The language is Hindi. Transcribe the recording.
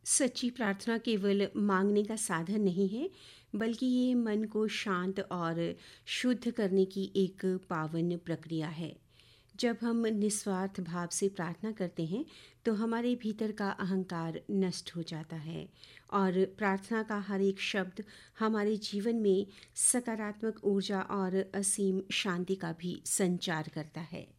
सच्ची प्रार्थना केवल मांगने का साधन नहीं है, बल्कि ये मन को शांत और शुद्ध करने की एक पावन प्रक्रिया है। जब हम निस्वार्थ भाव से प्रार्थना करते हैं, तो हमारे भीतर का अहंकार नष्ट हो जाता है और प्रार्थना का हर एक शब्द हमारे जीवन में सकारात्मक ऊर्जा और असीम शांति का भी संचार करता है।